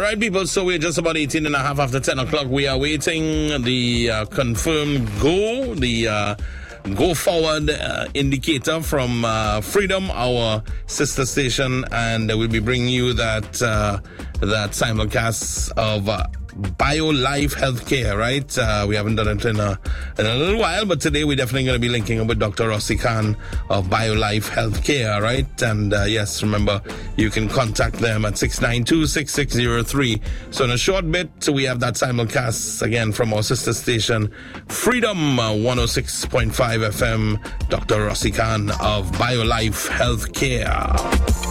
right, people, so we're just about 18 and a half after 10 o'clock. We are waiting the confirmed go forward indicator from Freedom, our sister station, and we'll be bringing you that simulcast of BioLife Healthcare, right? We haven't done it in a little while, but today we're definitely going to be linking up with Dr. Rossi Khan of BioLife Healthcare, right? And yes, remember, you can contact them at 692-6603. So in a short bit, we have that simulcast again from our sister station, Freedom 106.5 FM, Dr. Rossi Khan of BioLife Healthcare.